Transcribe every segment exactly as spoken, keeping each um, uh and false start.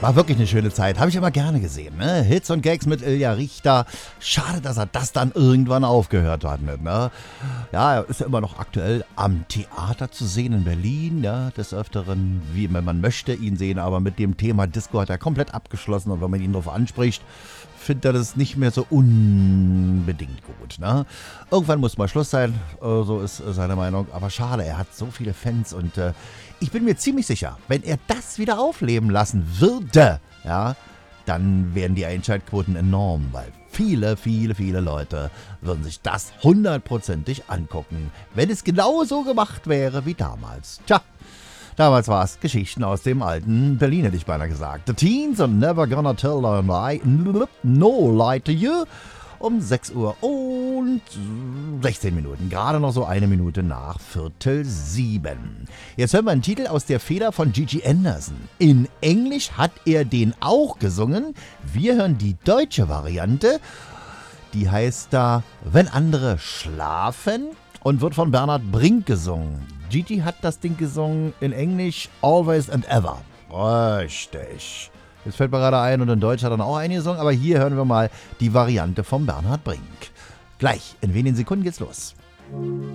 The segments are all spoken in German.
War wirklich eine schöne Zeit. Habe ich immer gerne gesehen. Ne? Hits und Gags mit Ilja Richter. Schade, dass er das dann irgendwann aufgehört hat. Ne? Ja, er ist ja immer noch aktuell am Theater zu sehen in Berlin. Ja, des Öfteren, wie man möchte ihn sehen. Aber mit dem Thema Disco hat er komplett abgeschlossen. Und wenn man ihn darauf anspricht, findet er das nicht mehr so unbedingt gut. Ne? Irgendwann muss mal Schluss sein. So ist seine Meinung. Aber schade, er hat so viele Fans. Und äh, ich bin mir ziemlich sicher, wenn er das wieder aufleben lassen würde, ja, dann wären die Einschaltquoten enorm, weil viele, viele, viele Leute würden sich das hundertprozentig angucken, wenn es genau so gemacht wäre wie damals. Tja, damals war es Geschichten aus dem alten Berlin, hätte ich beinahe gesagt. The Teens and Never Gonna Tell a Lie, No Lie to You. Um sechs Uhr und sechzehn Minuten. Gerade noch so eine Minute nach Viertel sieben. Jetzt hören wir einen Titel aus der Feder von Gigi Anderson. In Englisch hat er den auch gesungen. Wir hören die deutsche Variante. Die heißt da Wenn andere schlafen und wird von Bernhard Brink gesungen. Gigi hat das Ding gesungen in Englisch Always and Ever. Richtig. Jetzt fällt mir gerade ein, und in Deutsch hat er dann auch eingesungen, aber hier hören wir mal die Variante von Bernhard Brink. Gleich, in wenigen Sekunden geht's los.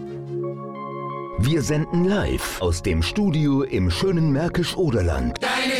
Wir senden live aus dem Studio im schönen Märkisch-Oderland.